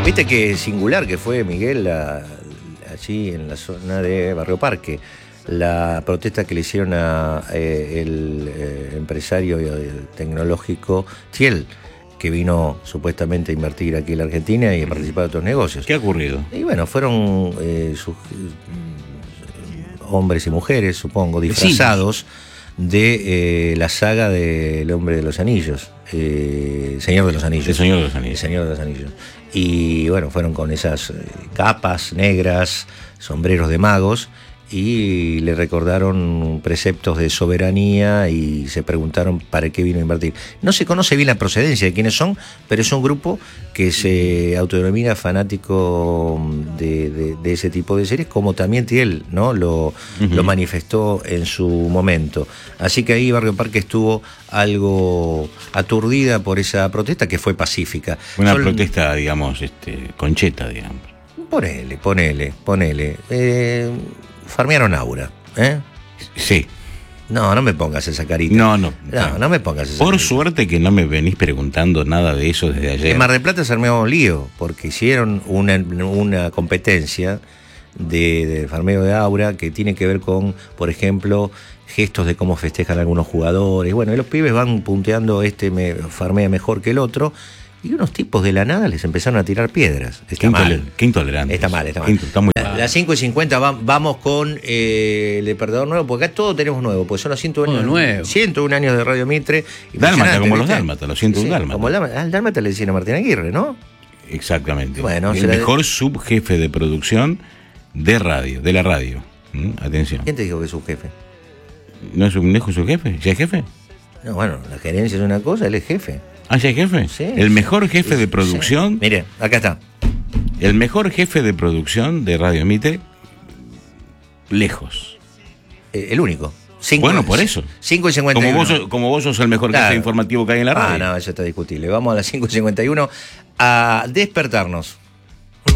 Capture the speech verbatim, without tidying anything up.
Viste que singular que fue, Miguel, la, allí en la zona de Barrio Parque, la protesta que le hicieron a eh, el eh, empresario tecnológico Thiel, que vino supuestamente a invertir aquí en la Argentina y a participar de otros negocios. ¿Qué ha ocurrido? Y bueno, fueron eh, sus, hombres y mujeres, supongo, disfrazados de eh, la saga del Hombre de los Anillos, eh, Señor de los Anillos. El Señor de los Anillos. El Señor de los Anillos. Y bueno, fueron con esas eh, capas negras, sombreros de magos, y le recordaron preceptos de soberanía y se preguntaron para qué vino a invertir. No se conoce bien la procedencia de quiénes son, pero es un grupo que se autodenomina fanático de, de, de ese tipo de series, como también Thiel, ¿no? Lo, uh-huh. lo manifestó en su momento. Así que ahí Barrio Parque estuvo algo aturdida por esa protesta, que fue pacífica. Una Sol... protesta, digamos, este, concheta, digamos. Ponele, ponele, ponele. Eh... Farmearon Aura, ¿eh? Sí. No, no me pongas esa carita. No, no. No, no, no me pongas esa Por carita. suerte que no me venís preguntando nada de eso desde ayer. En Mar del Plata se armó un lío, porque hicieron una, una competencia de, de farmeo de Aura que tiene que ver con, por ejemplo, gestos de cómo festejan algunos jugadores. Bueno, y los pibes van punteando, este me farmea mejor que el otro. Y unos tipos de la nada les empezaron a tirar piedras. Está qué, mal. Intoler- qué intolerante. Está mal, está mal. Está muy Las la cinco y cincuenta va, vamos con eh, el Depredador nuevo, porque acá todo tenemos nuevo, porque son los ciento uno años de Radio Mitre. Dálmata, como los ¿viste? Dálmatas, los ciento uno Sí, Dálmatas. Como el Dálmata, al Dálmata le decían a Martín Aguirre, ¿no? Exactamente. Bueno, el la... mejor subjefe de producción de radio, de la radio. ¿Mm? Atención. ¿Quién te dijo que es su jefe? ¿No es un su jefe? ¿Ya es jefe? No, bueno, la gerencia es una cosa, él es jefe. ¿Ah, ya es jefe? Sí. El mejor jefe sí, de producción. Sí. Mire, acá está. El mejor jefe de producción de Radio Mitre, lejos. Eh, el único. Cinco, bueno, por eso. cinco y cincuenta y uno. Como vos, sos, como vos sos el mejor claro. jefe informativo que hay en la radio. Ah, no, eso está discutible. Vamos a las cinco y cincuenta y uno a despertarnos.